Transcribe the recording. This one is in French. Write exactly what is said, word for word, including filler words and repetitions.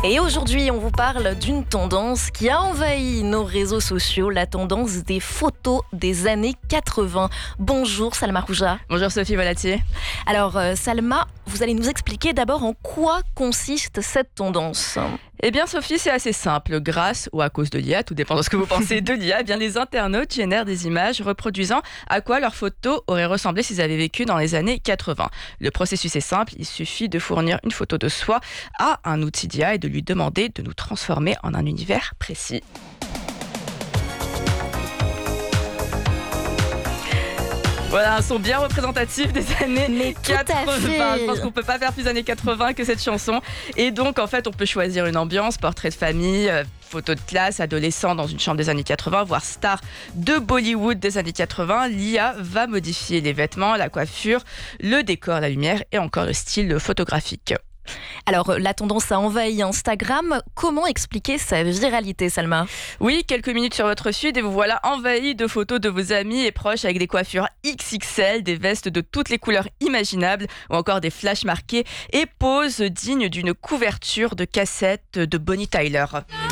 Et aujourd'hui, on vous parle d'une tendance qui a envahi nos réseaux sociaux, la tendance des photos des années quatre-vingts. Bonjour Salma Rouja. Bonjour Sophie Volatier. Alors euh, Salma, vous allez nous expliquer d'abord en quoi consiste cette tendance. Eh bien Sophie, c'est assez simple. Grâce ou à cause de l'I A, tout dépend de ce que vous pensez de l'I A, eh bien les internautes génèrent des images reproduisant à quoi leurs photos auraient ressemblé s'ils avaient vécu dans les années quatre-vingts. Le processus est simple, il suffit de fournir une photo de soi à un outil d'I A et de lui demander de nous transformer en un univers précis. Voilà, un son bien représentatif des années Mais tout quatre-vingts. à fait. Je pense qu'on ne peut pas faire plus années quatre-vingts que cette chanson. Et donc, en fait, on peut choisir une ambiance, portrait de famille, euh, photo de classe, adolescent dans une chambre des années quatre-vingts, voire star de Bollywood des années quatre-vingts. L'I A va modifier les vêtements, la coiffure, le décor, la lumière et encore le style photographique. Alors, la tendance a envahi Instagram. Comment expliquer sa viralité, Salma ? Oui, quelques minutes sur votre feed et vous voilà envahi de photos de vos amis et proches avec des coiffures X X L, des vestes de toutes les couleurs imaginables ou encore des flashs marqués et poses dignes d'une couverture de cassette de Bonnie Tyler.